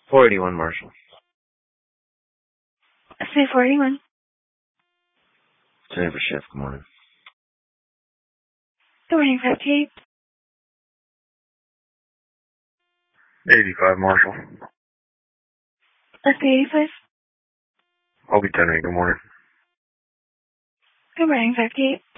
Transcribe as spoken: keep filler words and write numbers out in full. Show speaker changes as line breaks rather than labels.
four eighty-one, Marshall.
Say four eighty-one.
Jennifer Schiff, good morning.
Good morning, fifty-eight.
eighty-five, Marshall.
Let's be eighty-five.
I'll be ten eight, good morning.
Good morning, fifty-eight.